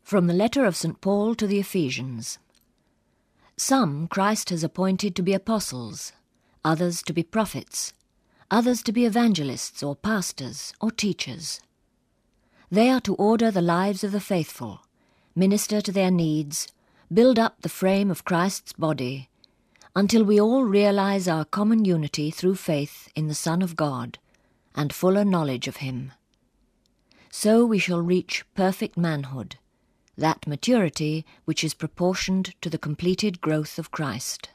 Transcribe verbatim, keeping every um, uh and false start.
From the letter of Saint Paul to the Ephesians. Some Christ has appointed to be apostles, others to be prophets, others to be evangelists or pastors or teachers. They are to order the lives of the faithful, minister to their needs, build up the frame of Christ's body, until we all realize our common unity through faith in the Son of God and fuller knowledge of him. So we shall reach perfect manhood, that maturity which is proportioned to the completed growth of Christ.